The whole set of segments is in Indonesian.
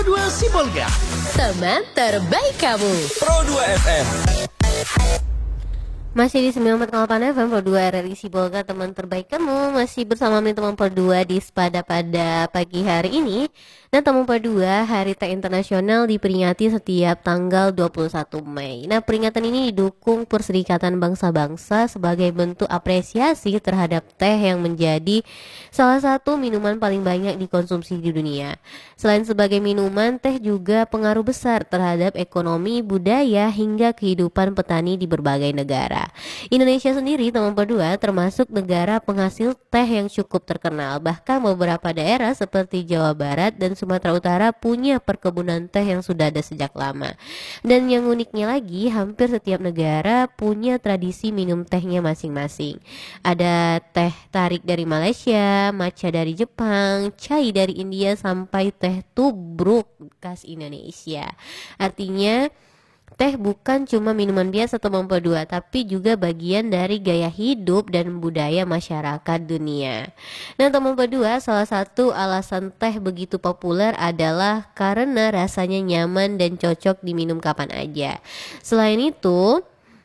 Dua Sibolga, teman terbaik kamu. Pro 2 FM. Masih di 94,8 FM Pro 2 RRI Sibolga, teman terbaik kamu. Masih bersama teman Pro 2 di Sepada pada pagi hari ini. Dan teman Pro 2, Hari Teh Internasional diperingati setiap tanggal 21 Mei. Nah, peringatan ini didukung Perserikatan Bangsa-Bangsa sebagai bentuk apresiasi terhadap teh yang menjadi salah satu minuman paling banyak dikonsumsi di dunia. Selain sebagai minuman, teh juga pengaruh besar terhadap ekonomi, budaya, hingga kehidupan petani di berbagai negara. Indonesia sendiri, teman berdua, termasuk negara penghasil teh yang cukup terkenal. Bahkan beberapa daerah seperti Jawa Barat dan Sumatera Utara punya perkebunan teh yang sudah ada sejak lama. Dan yang uniknya lagi, hampir setiap negara punya tradisi minum tehnya masing-masing. Ada teh tarik dari Malaysia, matcha dari Jepang, chai dari India, sampai teh tubruk khas Indonesia. Artinya teh bukan cuma minuman biasa teman berdua, tapi juga bagian dari gaya hidup dan budaya masyarakat dunia. Nah teman berdua, salah satu alasan teh begitu populer adalah karena rasanya nyaman dan cocok diminum kapan aja. Selain itu,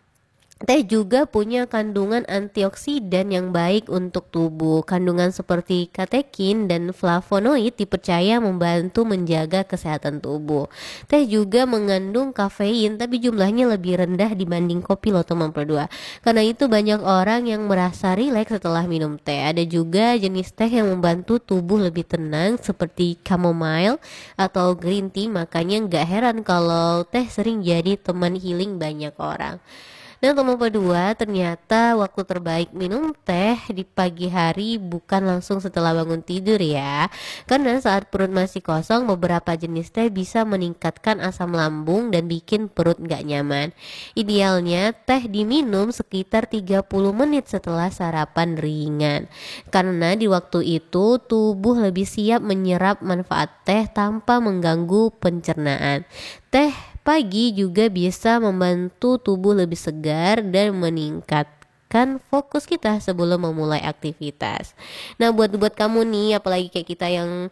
teh juga punya kandungan antioksidan yang baik untuk tubuh. Kandungan seperti katekin dan flavonoid dipercaya membantu menjaga kesehatan tubuh. Teh juga mengandung kafein, tapi jumlahnya lebih rendah dibanding kopi loh teman berdua. Karena itu banyak orang yang merasa rileks setelah minum teh. Ada juga jenis teh yang membantu tubuh lebih tenang seperti chamomile atau green tea. Makanya gak heran kalau teh sering jadi teman healing banyak orang. Dan teman berdua, ternyata waktu terbaik minum teh di pagi hari bukan langsung setelah bangun tidur ya. Karena saat perut masih kosong, beberapa jenis teh bisa meningkatkan asam lambung dan bikin perut gak nyaman. Idealnya teh diminum sekitar 30 menit setelah sarapan ringan. Karena di waktu itu tubuh lebih siap menyerap manfaat teh tanpa mengganggu pencernaan. Teh pagi juga bisa membantu tubuh lebih segar dan meningkatkan fokus kita sebelum memulai aktivitas. Nah buat kamu nih, apalagi kayak kita yang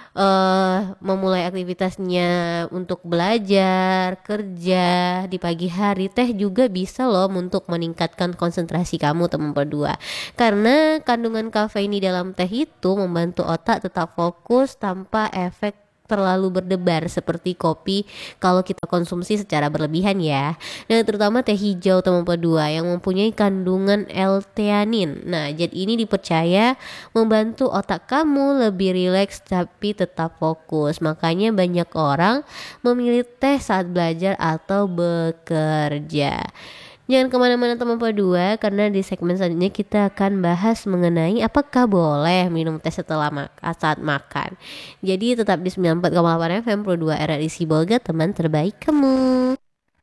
memulai aktivitasnya untuk belajar, kerja di pagi hari, teh juga bisa loh untuk meningkatkan konsentrasi kamu teman berdua. Karena kandungan kafein di dalam teh itu membantu otak tetap fokus tanpa efek terlalu berdebar seperti kopi kalau kita konsumsi secara berlebihan ya. Nah terutama teh hijau teman berdua yang mempunyai kandungan L-theanin. Nah zat ini dipercaya membantu otak kamu lebih rileks tapi tetap fokus. Makanya banyak orang memilih teh saat belajar atau bekerja. Jangan kemana-mana teman berdua, karena di segmen selanjutnya kita akan bahas mengenai apakah boleh minum teh setelah saat makan. Jadi tetap di 94,8 FM Pro 2 RRI Sibolga, teman terbaik kamu.